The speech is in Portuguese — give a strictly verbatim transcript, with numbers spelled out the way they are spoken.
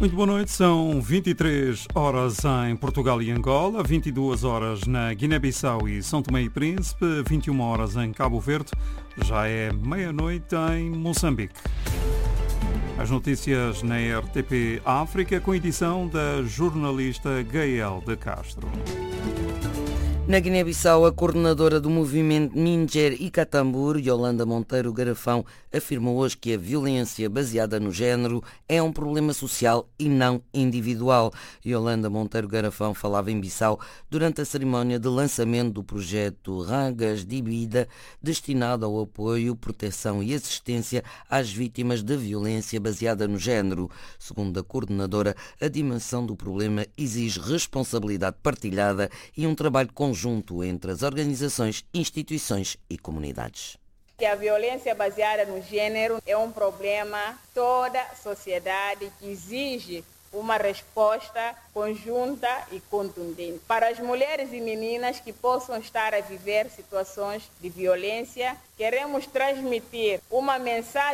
Muito boa noite, são vinte e três horas em Portugal e Angola, vinte e duas horas na Guiné-Bissau e São Tomé e Príncipe, vinte e uma horas em Cabo Verde, já é meia-noite em Moçambique. As notícias na R T P África com edição da jornalista Gael de Castro. Na Guiné-Bissau, a coordenadora do movimento Minger e Catambur, Yolanda Monteiro Garafão, afirmou hoje que a violência baseada no género é um problema social e não individual. Yolanda Monteiro Garafão falava em Bissau durante a cerimónia de lançamento do projeto Rangas de Vida, destinado ao apoio, proteção e assistência às vítimas de violência baseada no género. Segundo a coordenadora, a dimensão do problema exige responsabilidade partilhada e um trabalho conjunto junto entre as organizações, instituições e comunidades. Que a violência baseada no gênero é um problema toda a sociedade que exige uma resposta conjunta e contundente. Para as mulheres e meninas que possam estar a viver situações de violência, queremos transmitir uma mensagem